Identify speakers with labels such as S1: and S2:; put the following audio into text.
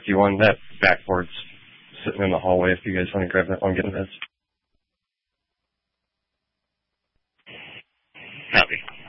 S1: one. That backboard's sitting in the hallway if you guys want to grab that one, get it.
S2: Copy.